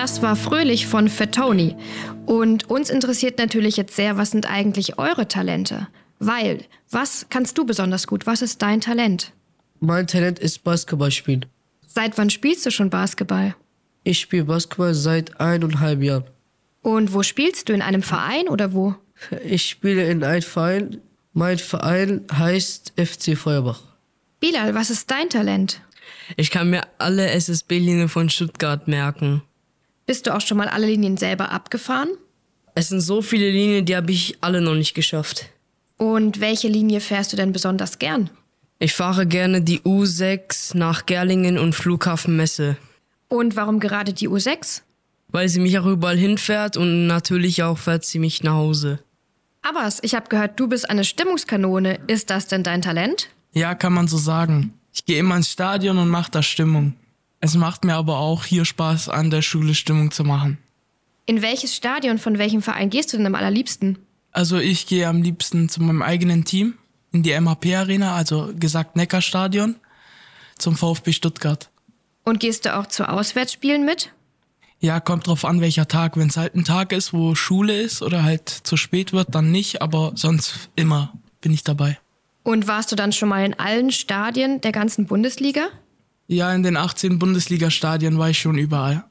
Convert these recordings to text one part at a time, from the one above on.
Das war Fröhlich von Fettoni. Und uns interessiert natürlich jetzt sehr, was sind eigentlich eure Talente? Weil, was kannst du besonders gut? Was ist dein Talent? Mein Talent ist Basketball spielen. Seit wann spielst du schon Basketball? Ich spiele Basketball seit 1,5 Jahren. Und wo spielst du? In einem Verein oder wo? Ich spiele in einem Verein. Mein Verein heißt FC Feuerbach. Bilal, was ist dein Talent? Ich kann mir alle SSB-Linien von Stuttgart merken. Bist du auch schon mal alle Linien selber abgefahren? Es sind so viele Linien, die habe ich alle noch nicht geschafft. Und welche Linie fährst du denn besonders gern? Ich fahre gerne die U6 nach Gerlingen und Flughafen Messe. Und warum gerade die U6? Weil sie mich auch überall hinfährt und natürlich auch fährt sie mich nach Hause. Abbas, ich habe gehört, du bist eine Stimmungskanone. Ist das denn dein Talent? Ja, kann man so sagen. Ich gehe immer ins Stadion und mache da Stimmung. Es macht mir aber auch hier Spaß, an der Schule Stimmung zu machen. In welches Stadion von welchem Verein gehst du denn am allerliebsten? Also ich gehe am liebsten zu meinem eigenen Team in die MHP-Arena, also gesagt Neckarstadion, zum VfB Stuttgart. Und gehst du auch zu Auswärtsspielen mit? Ja, kommt drauf an, welcher Tag. Wenn es halt ein Tag ist, wo Schule ist oder halt zu spät wird, dann nicht, aber sonst immer bin ich dabei. Und warst du dann schon mal in allen Stadien der ganzen Bundesliga? Ja, in den 18 Bundesliga-Stadien war ich schon überall.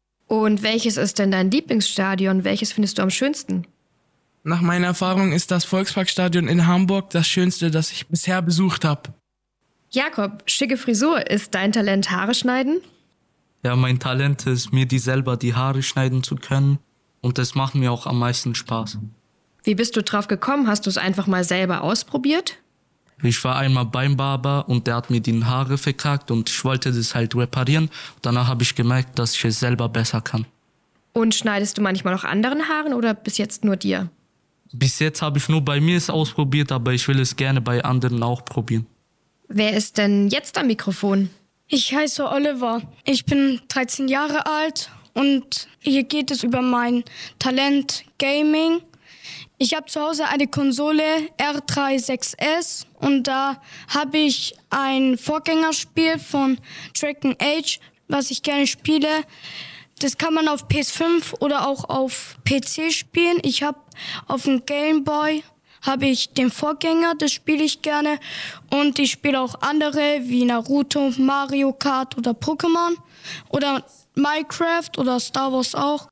Und welches ist denn dein Lieblingsstadion? Welches findest du am schönsten? Nach meiner Erfahrung ist das Volksparkstadion in Hamburg das schönste, das ich bisher besucht habe. Jakob, schicke Frisur. Ist dein Talent Haare schneiden? Ja, mein Talent ist, mir selber die Haare schneiden zu können. Und das macht mir auch am meisten Spaß. Wie bist du drauf gekommen? Hast du es einfach mal selber ausprobiert? Ich war einmal beim Barber und der hat mir die Haare verkackt und ich wollte das halt reparieren. Danach habe ich gemerkt, dass ich es selber besser kann. Und schneidest du manchmal auch anderen Haaren oder bis jetzt nur dir? Bis jetzt habe ich nur bei mir es ausprobiert, aber ich will es gerne bei anderen auch probieren. Wer ist denn jetzt am Mikrofon? Ich heiße Oliver. Ich bin 13 Jahre alt und hier geht es über mein Talent Gaming. Ich habe zu Hause eine Konsole R36S und da habe ich ein Vorgängerspiel von Dragon Age, was ich gerne spiele. Das kann man auf PS5 oder auch auf PC spielen. Ich habe auf dem Game Boy habe ich den Vorgänger, das spiele ich gerne. Und ich spiele auch andere wie Naruto, Mario Kart oder Pokémon oder Minecraft oder Star Wars auch.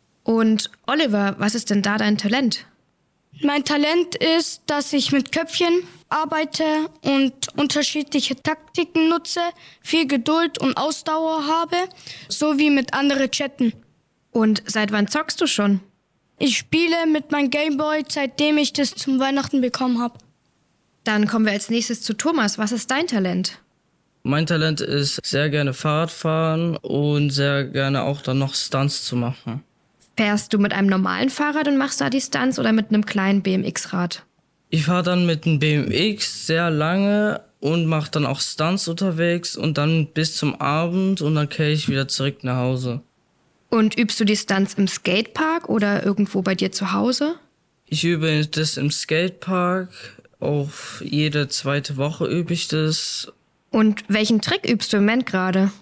Und Oliver, was ist denn da dein Talent? Mein Talent ist, dass ich mit Köpfchen arbeite und unterschiedliche Taktiken nutze, viel Geduld und Ausdauer habe, sowie mit anderen chatten. Und seit wann zockst du schon? Ich spiele mit meinem Gameboy, seitdem ich das zum Weihnachten bekommen habe. Dann kommen wir als nächstes zu Thomas. Was ist dein Talent? Mein Talent ist, sehr gerne Fahrrad fahren und sehr gerne auch dann noch Stunts zu machen. Fährst du mit einem normalen Fahrrad und machst da die Stunts oder mit einem kleinen BMX-Rad? Ich fahre dann mit einem BMX sehr lange und mache dann auch Stunts unterwegs und dann bis zum Abend und dann kehre ich wieder zurück nach Hause. Und übst du die Stunts im Skatepark oder irgendwo bei dir zu Hause? Ich übe das im Skatepark, auch jede zweite Woche übe ich das. Und welchen Trick übst du im Moment gerade?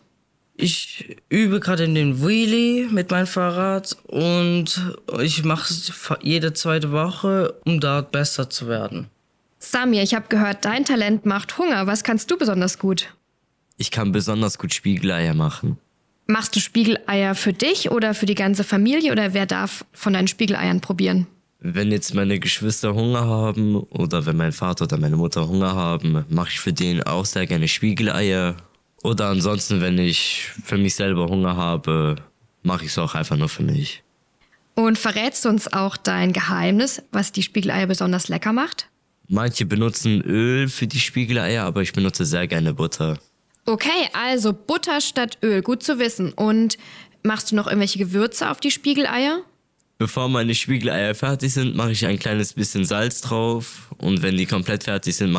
Ich übe gerade in den Wheelie mit meinem Fahrrad und ich mache es jede zweite Woche, um dort besser zu werden. Samir, ich habe gehört, dein Talent macht Hunger. Was kannst du besonders gut? Ich kann besonders gut Spiegeleier machen. Machst du Spiegeleier für dich oder für die ganze Familie oder wer darf von deinen Spiegeleiern probieren? Wenn jetzt meine Geschwister Hunger haben oder wenn mein Vater oder meine Mutter Hunger haben, mache ich für den auch sehr gerne Spiegeleier. Oder ansonsten, wenn ich für mich selber Hunger habe, mache ich es auch einfach nur für mich. Und verrätst du uns auch dein Geheimnis, was die Spiegeleier besonders lecker macht? Manche benutzen Öl für die Spiegeleier, aber ich benutze sehr gerne Butter. Okay, also Butter statt Öl, gut zu wissen. Und machst du noch irgendwelche Gewürze auf die Spiegeleier? Bevor meine Spiegeleier fertig sind, mache ich ein kleines bisschen Salz drauf. Und wenn die komplett fertig sind,